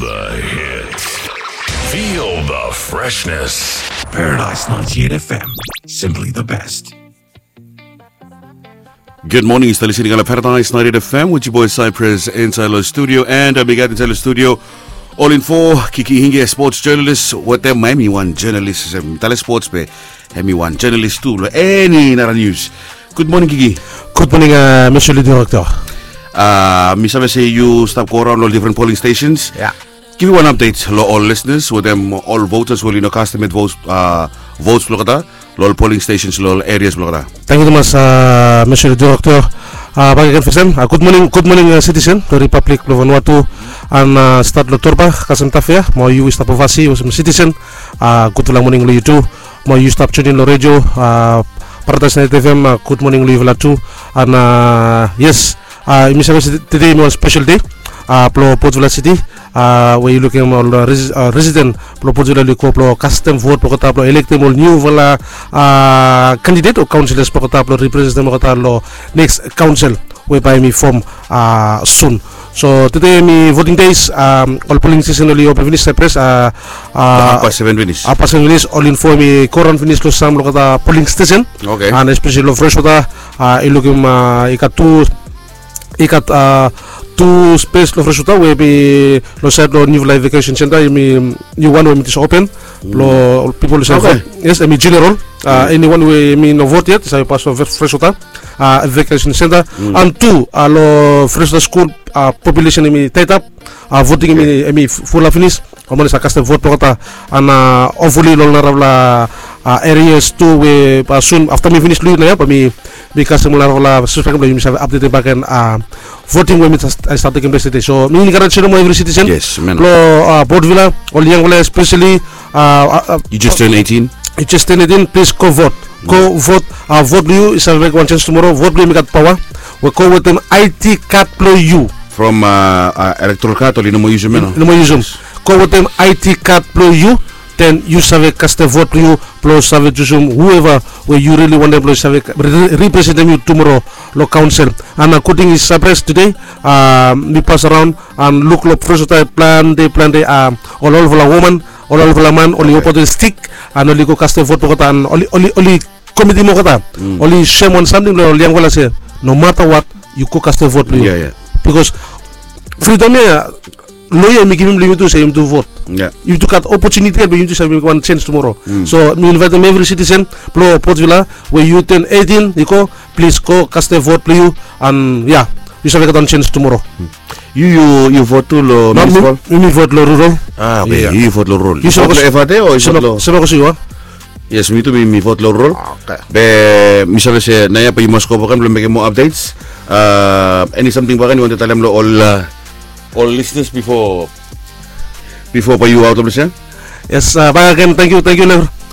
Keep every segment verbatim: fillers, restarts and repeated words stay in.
the hits. Feel the freshness. Paradise ninety-eight F M. Simply the best. Good morning, you're listening on Paradise ninety-eight F M with your boy Cypress inside the studio, and I'm inside the studio. All in four, Kiki Hinge, sports journalist. What them, Miami one journalist, tele sports pe, Miami one journalist too. Any nara news. Good morning, Kiki. Good morning, uh, Monsieur le Directeur. Uh, Misa say you stop go around all different polling stations. Yeah. Give me one update, lo all listeners, with them all voters will you know cast them votes, uh, votes blokada, all polling stations, all areas blokada. Thank you very much, uh, Monsieur le Directeur. Uh, Bagikan Fisem. Uh, good morning, good morning, uh, citizen, the Republic of Vanuatu, and uh, Stad Lotorba, Kasem Tafia. Mo you stop ovasi, was a citizen. Uh, good morning, lo you too. Mo you stop tuning lo radio. Uh, Paradise ninety-eight F M. Uh, good morning, lo you too. And uh, yes. Uh, today is a special day. Uh, Plo Potsvilla City. Uh, where you looking all uh, res- uh, resident Plo Potsvilla liko Plo custom vote Plo kata Plo elect all new vala uh, candidate or councillors Plo kata Plo represent Plo kata lo next council whereby me form uh, soon. So today me voting days. Um, all polling station only open finish Cypress. Uh, uh, Apa seven finish. Apa seven finish. All info me koran finish lo sam lo kata polling station. Okay. And especially lo fresh kata. Uh, ilukim uh, ikat two. Ikat uh, two space lo fresh uta we be lo side lo new live vacation center me new one we is open mm. lo people say okay. Yes me general uh, mm. anyone we me no vote yet so pass of fresh uta uh, vacation center mm. and two uh, lo fresh school uh, population me tight up uh, voting okay. me me full finish omone sa custom vote kota and uh, hopefully lo naravla uh, areas too we uh, soon after me finish lu na ya pa me because mula la suspect mo yung update back and uh, voting when I start taking place today. So me karan sino mo every citizen. Yes, man. Lo uh, Port Vila or yang wala especially uh, uh, you just turned eighteen. You just turned eighteen. Please go vote. Go mm. vote. Uh, vote you is a one chance tomorrow. Vote you make power. We go with them I T card plo you from uh, uh, electoral card or no more use them. No more use them. Go with them I T card plo you. Then you save cast a vote you plus save jusum whoever where you really want them to save represent them you tomorrow lo council and according is suppressed today uh, we pass around and look lo first plan they plan they um all over a woman all over a man only open the stick and only go cast a vote kota and only only only committee mo kota mm. only shame on something lo yang wala say no matter what you go cast a vote you yeah, yeah. because freedom yeah lawyer me give him limit to say him to vote. Yeah. You took that opportunity but you just have one chance tomorrow. Mm. So me invite them every citizen Plo Port Vila where you turn eighteen you go please go cast a vote please and yeah you have a chance tomorrow. Mm. You you you vote to lo no, municipal? Me, me vote lo rural. Ah okay. Yeah. You vote lo rural. You vote lo F A D or you vote lo? Sino ko siyo? Yes, me too. Me me vote lo rural. Okay. Be misal se naya pa yung Moscow pa kan lo make mo updates. Uh, any something ba kan you want to tell them lo all uh, all listeners before before pa you out of the show? Yes, uh, again, thank you, thank you,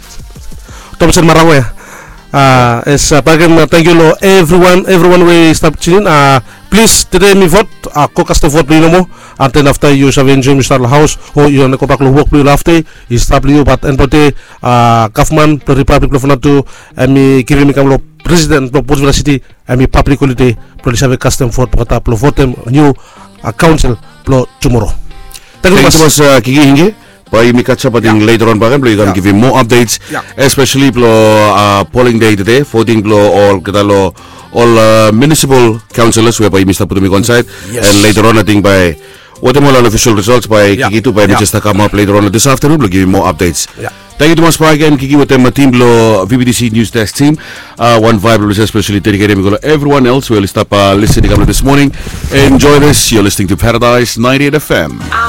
Thompson Marawe. Uh, yes, uh, again, thank you, lo, everyone, everyone we stop tuning. Uh, please, today me vote, uh, ko cast vote please no mo. And then after you have enjoyed Mister House, or you want to go back to work please after, you stop you, but and today, uh, government, the Republic of Vanuatu, and me giving me come president of Port Vila City, and me public holiday, please have a custom vote, but I vote them new uh, council tomorrow. Thank you so much, uh, Kiki Hinge. By me catch up yeah. later on, bagan, you can yeah. give you more updates, yeah. especially plo uh, polling day today, voting plo all katalo all uh, municipal councillors whereby Mister Putumi on site, yes. and later on I think by what all official results by yeah. Kiki to by yeah. just come up later on this afternoon, we'll give you more updates. Yeah. Thank you to much again, Kiki with them team lo V B D C News Desk team. Uh, one vibe especially dedicated to everyone else. We'll stop uh, listening up this morning. Enjoy this. You're listening to Paradise ninety-eight F M.